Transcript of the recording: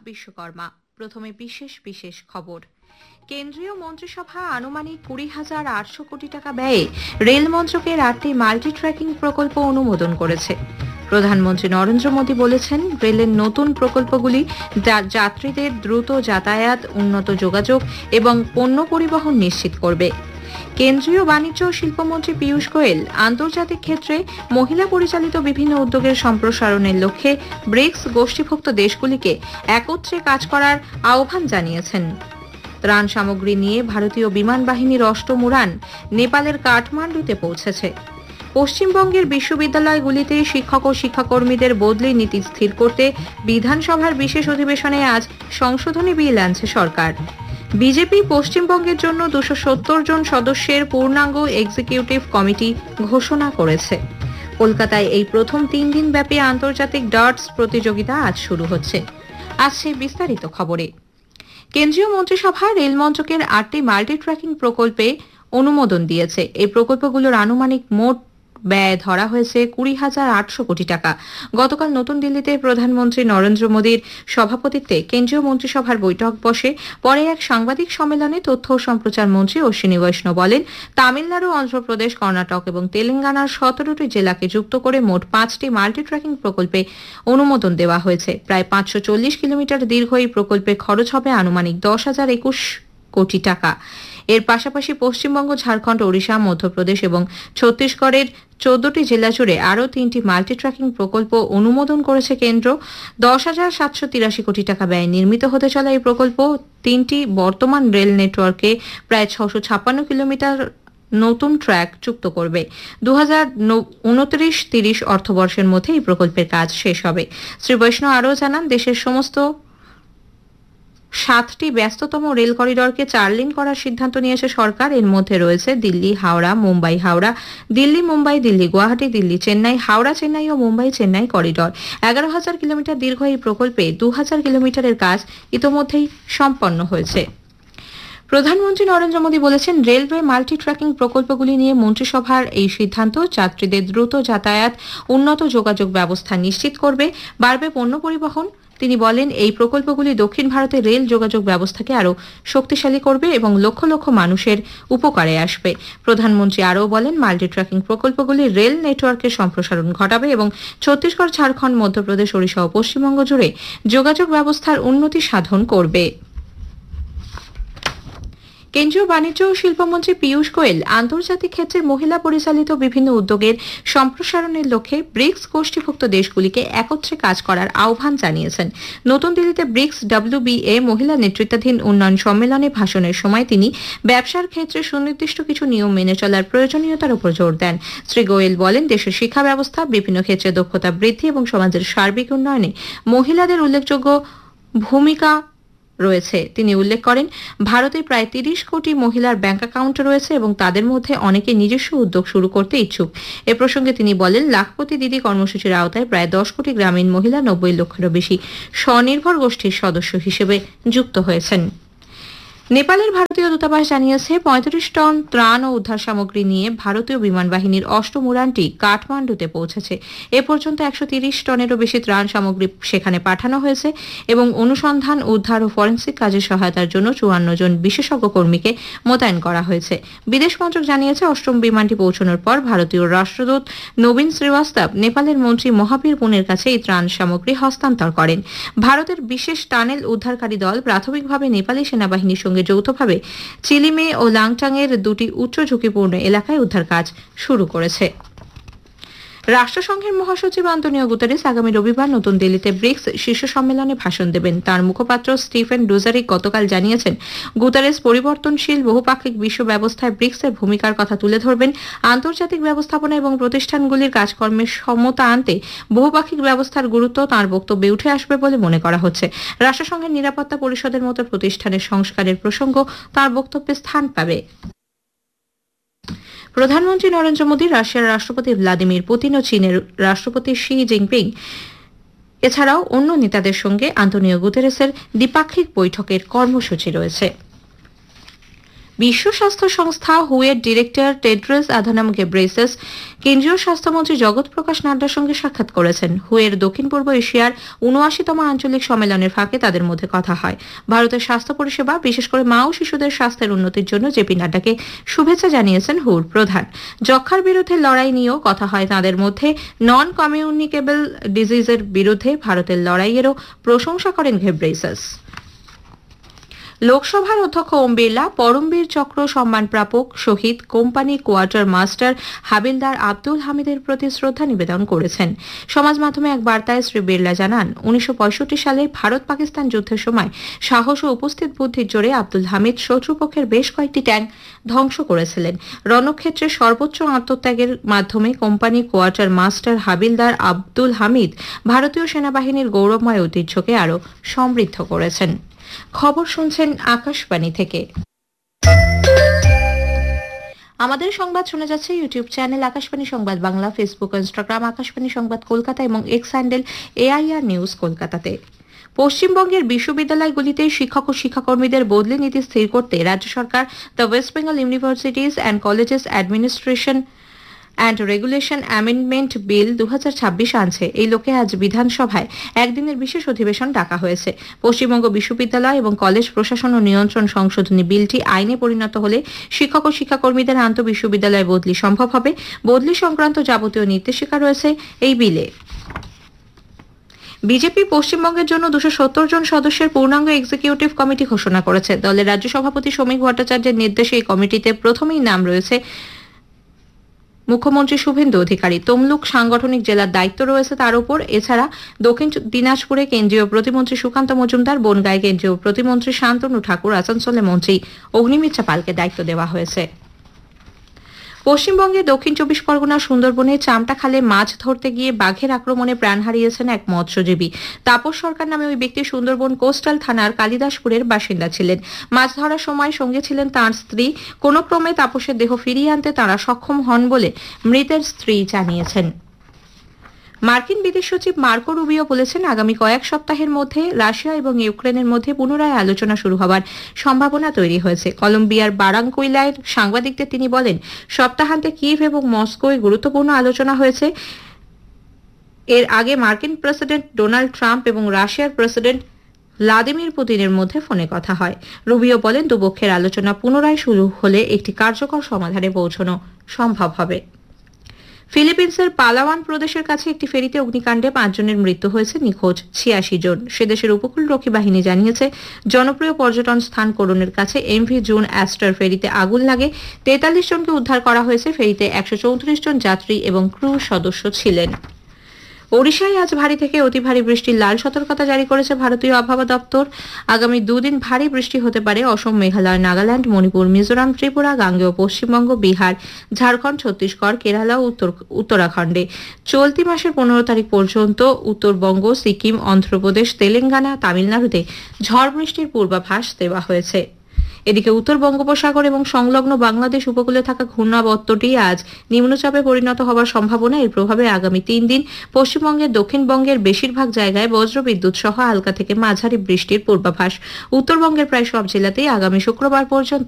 বিশ্বকর্মা। প্রথমে বিশেষ বিশেষ খবর। কেন্দ্রীয় মন্ত্রিসভা আনুমানিক 20,800 কোটি টাকা ব্যয়ে রেল মন্ত্রকের 8টি মাল্টি ট্র্যাকিং প্রকল্প অনুমোদন করেছে। প্রধানমন্ত্রী নরেন্দ্র মোদী বলেছেন, রেলের নতুন প্রকল্পগুলি যাত্রীদের দ্রুত যাতায়াত, উন্নত যোগাযোগ এবং পণ্য পরিবহন নিশ্চিত করবে। কেন্দ্রীয় বাণিজ্য ও শিল্পমন্ত্রী পীয়ূষ গোয়েল আন্তর্জাতিক ক্ষেত্রে মহিলা পরিচালিত বিভিন্ন উদ্যোগের সম্প্রসারণের লক্ষ্যে ব্রিক্স গোষ্ঠীভুক্ত দেশগুলিকে একত্রে কাজ করার আহ্বান জানিয়েছেন। ত্রাণ সামগ্রী নিয়ে ভারতীয় বিমান বাহিনীর অষ্টম উড়ান নেপালের কাঠমান্ডুতে পৌঁছেছে। পশ্চিমবঙ্গের বিশ্ববিদ্যালয়গুলিতে শিক্ষক ও শিক্ষাকর্মীদের বদলি নীতি স্থির করতে বিধানসভার বিশেষ অধিবেশনে আজ সংশোধনী বিল আনছে সরকার। বিজেপি পশ্চিমবঙ্গের জন্য 270 জন সদস্যের পূর্ণাঙ্গ এক্সিকিউটিভ কমিটি ঘোষণা করেছে। কলকাতায় এই প্রথম 3 দিন ব্যাপী আন্তর্জাতিক ডার্টস প্রতিযোগিতা আজ শুরু হচ্ছে। আসছে বিস্তারিত খবরে। কেন্দ্রীয় মন্ত্রিসভা রেল মন্ত্রকের 8টি মাল্টি ট্র্যাকিং প্রকল্পে অনুমোদন দিয়েছে। এই প্রকল্পগুলোর আনুমানিক মোট ব্যয় ধরা হয়েছে 20,800 কোটি টাকা। গতকাল নতুন দিল্লিতে প্রধানমন্ত্রী নরেন্দ্র মোদীর সভাপতিত্বে কেন্দ্রীয় মন্ত্রিসভার বৈঠক বসে। পরে এক সাংবাদিক সম্মেলনে তথ্য ও সম্প্রচার মন্ত্রী অশ্বিনী বৈষ্ণব বলেন, তামিলনাড়ু, অন্ধ্রপ্রদেশ, কর্ণাটক এবং তেলেঙ্গানার 17টি জেলাকে যুক্ত করে মোট 5টি মাল্টি ট্র্যাকিং প্রকল্পে অনুমোদন দেওয়া হয়েছে। প্রায় 540 কিলোমিটার দীর্ঘ এই প্রকল্পে খরচ হবে আনুমানিক 10,021 কোটি টাকা। এর পাশাপাশি পশ্চিমবঙ্গ, ঝাড়খণ্ড, ওড়িশা, মধ্যপ্রদেশ এবং ছত্তিশগড়ের 14টি জেলা জুড়ে আরও 3টি মাল্টি ট্র্যাকিং প্রকল্প অনুমোদন করেছে কেন্দ্র। 10,783 কোটি টাকা ব্যয়ে নির্মিত হতে চলা এই প্রকল্প 3টি বর্তমান রেল নেটওয়ার্কে প্রায় 656 কিলোমিটার নতুন ট্র্যাক যুক্ত করবে। 2029-30 অর্থবর্ষের মধ্যে এই প্রকল্পের কাজ শেষ হবে। শ্রী বৈষ্ণব আরও জানান, দেশের সমস্ত 7টি ব্যস্ততম রেল করিডরকে 4 লেন করার সিদ্ধান্ত নিয়েছে সরকার। এর মধ্যে রয়েছে দিল্লি হাওড়া, মুম্বাই হাওড়া, দিল্লি মুম্বাই, দিল্লি গুয়াহাটি, দিল্লি চেন্নাই, হাওড়া চেন্নাই ও মুম্বাই চেন্নাই করিডর। 11,000 কিলোমিটার দীর্ঘ এই প্রকল্পে 2,000 কিলোমিটারের কাজ ইতোমধ্যেই সম্পন্ন হয়েছে। প্রধানমন্ত্রী নরেন্দ্র মোদী বলেছেন, রেলওয়ে মাল্টি ট্র্যাকিং প্রকল্পগুলি নিয়ে মন্ত্রিসভার এই সিদ্ধান্ত যাত্রীদের দ্রুত যাতায়াত, উন্নত যোগাযোগ ব্যবস্থা নিশ্চিত করবে, বাড়বে পণ্য পরিবহন। তিনি বলেন, এই প্রকল্পগুলি দক্ষিণ ভারতের রেল যোগাযোগ ব্যবস্থাকে আরও শক্তিশালী করবে এবং লক্ষ লক্ষ মানুষের উপকারে আসবে। প্রধানমন্ত্রী আরও বলেন, মাল্টি ট্র্যাকিং প্রকল্পগুলি রেল নেটওয়ার্কের সম্প্রসারণ ঘটাবে এবং ছত্তিশগড়, ঝাড়খণ্ড, মধ্যপ্রদেশ, ওড়িশা ও পশ্চিমবঙ্গ জুড়ে যোগাযোগ ব্যবস্থার উন্নতি সাধন করবে। কেন্দ্রীয় বাণিজ্য ও শিল্পমন্ত্রী পীয়ূষ গোয়েল আন্তর্জাতিক ক্ষেত্রে মহিলা পরিচালিত বিভিন্ন উদ্যোগের সম্প্রসারণের লক্ষ্যে ব্রিক্স গোষ্ঠীভুক্ত দেশগুলিকে একত্রে কাজ করার আহ্বান জানিয়েছেন। নতুন দিল্লিতে ব্রিক্স WBA মহিলা নেতৃত্বাধীন উন্নয়ন সম্মেলনে ভাষণের সময় তিনি ব্যবসার ক্ষেত্রে সুনির্দিষ্ট কিছু নিয়ম মেনে চলার প্রয়োজনীয়তার উপর জোর দেন। শ্রী গোয়েল বলেন, দেশের শিক্ষা ব্যবস্থা, বিভিন্ন ক্ষেত্রে দক্ষতা বৃদ্ধি এবং সমাজের সার্বিক উন্নয়নে মহিলাদের উল্লেখযোগ্য ভূমিকা রয়েছে। তিনি উল্লেখ করেন, ভারতে প্রায় 30 কোটি মহিলার ব্যাংক অ্যাকাউন্ট রয়েছে এবং তাদের মধ্যে অনেকে নিজস্ব উদ্যোগ শুরু করতে ইচ্ছুক। এ প্রসঙ্গে তিনি বলেন, লাখপতি দিদি কর্মসূচির আওতায় প্রায় 10 কোটি গ্রামীণ মহিলা 90 লক্ষেরও বেশি স্বনির্ভর গোষ্ঠীর সদস্য হিসেবে যুক্ত হয়েছেন। নেপালের ভারতীয় দূতাবাস জানিয়েছে, 35 টন ত্রাণ ও উদ্ধার সামগ্রী নিয়ে ভারতীয় বিমান বাহিনীর অষ্টম উড়ানটি কাঠমান্ডুতে পৌঁছেছে। এ পর্যন্ত 130 টনেরও বেশি ত্রাণ সামগ্রী সেখানে পাঠানো হয়েছে এবং অনুসন্ধান, উদ্ধার ও ফরেন্সিক কাজে সহায়তার জন্য 54 জন বিশেষজ্ঞ কর্মীকে মোতায়েন করা হয়েছে। বিদেশ মন্ত্রক জানিয়েছে, অষ্টম বিমানটি পৌঁছানোর পর ভারতীয় রাষ্ট্রদূত নবীন শ্রীবাস্তব নেপালের মন্ত্রী মহাবীর পুনের কাছে এই ত্রাণ সামগ্রী হস্তান্তর করেন। ভারতের বিশেষ টানেল উদ্ধারকারী দল প্রাথমিকভাবে নেপালি সেনাবাহিনীর সঙ্গে যৌথভাবে চিলিমে ও লাংটাং এর 2টি উচ্চ ঝুঁকিপূর্ণ এলাকায় উদ্ধার কাজ শুরু করেছে। রাষ্ট্রসংঘের মহাসচিব আন্তোনিও গুতেরেস আগামী রবিবার নতুন দিল্লিতে ব্রিক্স শীর্ষ সম্মেলনে ভাষণ দেবেন। তার মুখপাত্র স্টিফেন ডুজারিক গতকাল জানিয়েছেন, গুতেরেস পরিবর্তনশীল বহুপাক্ষিক বিশ্ব ব্যবস্থায় ব্রিক্সের ভূমিকার কথা তুলে ধরবেন। আন্তর্জাতিক ব্যবস্থাপনা এবং প্রতিষ্ঠানগুলির কাজকর্মের সমতা আনতে বহুপাক্ষিক ব্যবস্থার গুরুত্ব তাঁর বক্তব্যে উঠে আসবে বলে মনে করা হচ্ছে। রাষ্ট্রসংঘের নিরাপত্তা পরিষদের মতো প্রতিষ্ঠানের সংস্কারের প্রসঙ্গ তাঁর বক্তব্যে স্থান পাবে। প্রধানমন্ত্রী নরেন্দ্র মোদী, রাশিয়ার রাষ্ট্রপতি ভ্লাদিমির পুতিন ও চীনের রাষ্ট্রপতি শি জিনপিং এছাড়াও অন্য নেতাদের সঙ্গে আন্তোনিও গুতেরেসের দ্বিপাক্ষিক বৈঠকের কর্মসূচি রয়েছে। বিশ্ব স্বাস্থ্য সংস্থা হুয়ের ডিরেক্টর টেড্রোস আধানম গেব্রেসাস কেন্দ্রীয় স্বাস্থ্যমন্ত্রী জগৎ প্রকাশ নাড্ডার সঙ্গে সাক্ষাৎ করেছেন। হুয়ের দক্ষিণ পূর্ব এশিয়ার ৭৯তম আঞ্চলিক সম্মেলনের ফাঁকে তাদের মধ্যে কথা হয়। ভারতের স্বাস্থ্য পরিষেবা, বিশেষ করে মা ও শিশুদের স্বাস্থ্যের উন্নতির জন্য জেপি নাড্ডাকে শুভেচ্ছা জানিয়েছেন হুর প্রধান। যক্ষ্মার বিরুদ্ধে লড়াই নিয়েও কথা হয় তাদের মধ্যে। নন কমিউনিকেবল ডিজিজের বিরুদ্ধে ভারতের লড়াইয়েরও প্রশংসা করেন ঘেব্রেসাস। লোকসভার অধ্যক্ষ ওম বিড়লা পরমবীর চক্র সম্মান প্রাপক শহীদ কোম্পানি কোয়ার্টার মাস্টার হাবিলদার আব্দুল হামিদের প্রতি শ্রদ্ধা নিবেদন করেছেন। সমাজ মাধ্যমে এক বার্তায় শ্রী বিড়লা জানান, ১৯৬৫ সালে ভারত পাকিস্তান যুদ্ধের সময় সাহস ও উপস্থিত বুদ্ধির জোরে আব্দুল হামিদ শত্রুপক্ষের বেশ কয়েকটি ট্যাঙ্ক ধ্বংস করেছিলেন। রণক্ষেত্রে সর্বোচ্চ আত্মত্যাগের মাধ্যমে কোম্পানি কোয়ার্টার মাস্টার হাবিলদার আব্দুল হামিদ ভারতীয় সেনাবাহিনীর গৌরবময় ঐতিহ্যকে আরও সমৃদ্ধ করেছেন। খবর শুনছেন আকাশবাণী থেকে। আমাদের সংবাদ শোনা যাচ্ছে ইউটিউব চ্যানেল আকাশবাণী সংবাদ বাংলা, ফেসবুক, ইনস্টাগ্রাম আকাশবাণী সংবাদ কলকাতা এবং এক্স হ্যান্ডেল AIR নিউজ কলকাতাতে। পশ্চিমবঙ্গের বিশ্ববিদ্যালয়গুলিতে শিক্ষক ও শিক্ষাকর্মীদের বদলি নীতি স্থির করতে রাজ্য সরকার the West Bengal universities and colleges administration and regulation amendment bill ২০২৬ আনছে। এই লক্ষ্যে আজ বিধানসভায় একদিনের বিশেষ অধিবেশন ডাকা হয়েছে। পশ্চিমবঙ্গ বিশ্ববিদ্যালয় এবং কলেজ প্রশাসন ও নিয়ন্ত্রণ সংশোধনী বিলটি আইনে পরিণত হলে শিক্ষক ও শিক্ষাকর্মীদের আন্তঃবিশ্ববিদ্যালয় বদলি সম্ভব হবে। বদলি সংক্রান্ত যাবতীয় নির্দেশিকা রয়েছে এই বিলে। বিজেপি পশ্চিমবঙ্গের জন্য ২৭০ জন সদস্যের পূর্ণাঙ্গ এক্সিকিউটিভ কমিটি ঘোষণা করেছে। দলের রাজ্য সভাপতি শ্রমিক ভট্টাচার্যের নির্দেশে এই কমিটিতে প্রথমেই নাম রয়েছে মুখ্যমন্ত্রী শুভেন্দু অধিকারী। তমলুক সাংগঠনিক জেলার দায়িত্ব রয়েছে তার উপর। এছাড়া দক্ষিণ দিনাজপুরে কেন্দ্রীয় প্রতিমন্ত্রী সুকান্ত মজুমদার, বনগাঁয় কেন্দ্রীয় প্রতিমন্ত্রী শান্তনু ঠাকুর, আসানসোলে মন্ত্রী অগ্নিমিত্রা পালকে দায়িত্ব দেওয়া হয়েছে। পশ্চিমবঙ্গের দক্ষিণ ২৪ পরগনার সুন্দরবনে চামটা খালে মাছ ধরতে গিয়ে বাঘের আক্রমণে প্রাণ হারিয়েছেন এক মৎস্যজীবী। তাপস সরকার নামে ওই ব্যক্তি সুন্দরবন কোস্টাল থানার কালিদাসপুরের বাসিন্দা ছিলেন। মাছ ধরার সময় সঙ্গে ছিলেন তাঁর স্ত্রী। কোনো ক্রমে তাপসের দেহ ফিরিয়ে আনতে তাঁরা সক্ষম হন বলে মৃতের স্ত্রী জানিয়েছেন। মার্কিন বিদেশ সচিব মার্কো রুবিও বলেছেন, আগামী কয়েক সপ্তাহের মধ্যে রাশিয়া এবং ইউক্রেনের মধ্যে পুনরায় আলোচনা শুরু হওয়ার সম্ভাবনা তৈরি হয়েছে। কলম্বিয়ার বারাঙ্কুইলায় সাংবাদিকদের তিনি বলেন, সপ্তাহান্তে কিয়েভ এবং মস্কোয় গুরুত্বপূর্ণ আলোচনা হয়েছে। এর আগে মার্কিন প্রেসিডেন্ট ডোনাল্ড ট্রাম্প এবং রাশিয়ার প্রেসিডেন্ট ভ্লাদিমির পুতিনের মধ্যে ফোনে কথা হয়। রুবিও বলেন, দুপক্ষের আলোচনা পুনরায় শুরু হলে একটি কার্যকর সমাধানে পৌঁছানো সম্ভব হবে। ফিলিপিন্সের পালাওয়ান প্রদেশের কাছে একটি ফেরিতে অগ্নিকাণ্ডে ৫ জনের মৃত্যু হয়েছে, নিখোঁজ ৮৬ জন। সে দেশের উপকূলরক্ষী বাহিনী জানিয়েছে, জনপ্রিয় পর্যটন স্থান কোরনের কাছে MV জুন অ্যাস্টার ফেরিতে আগুন লাগে। ৪৩ জনকে উদ্ধার করা হয়েছে। ফেরিতে ১৩৪ জন যাত্রী এবং ক্রু সদস্য ছিলেন। ওড়িশায় আজ ভারী থেকে অতি ভারী বৃষ্টির লাল সতর্কতা জারি করেছে ভারতীয় আবহাওয়া দপ্তর। আগামী দুদিন ভারী বৃষ্টি হতে পারে অসম, মেঘালয়, নাগাল্যান্ড, মণিপুর, মিজোরাম, ত্রিপুরা, গাঙ্গেয় পশ্চিমবঙ্গ, বিহার, ঝাড়খণ্ড, ছত্তিশগড়, কেরালা ও উত্তরাখণ্ডে। চলতি মাসের ১৫ তারিখ পর্যন্ত উত্তরবঙ্গ, সিকিম, অন্ধ্রপ্রদেশ, তেলেঙ্গানা, তামিলনাড়ুতে ঝড় বৃষ্টির পূর্বাভাস দেওয়া হয়েছে। এদিকে উত্তর বঙ্গোপসাগর এবং সংলগ্ন বাংলাদেশ উপকূলে থাকা ঘূর্ণাবর্তটি আজ নিম্নচাপে পরিণত হওয়ার সম্ভাবনা। এর প্রভাবে আগামী ৩ দিন পশ্চিমবঙ্গের দক্ষিণবঙ্গের বেশিরভাগ জায়গায় বজ্রবিদ্যুৎ সহ হালকা থেকে মাঝারি বৃষ্টির পূর্বাভাস। উত্তরবঙ্গের প্রায় সব জেলাতেই আগামী শুক্রবার পর্যন্ত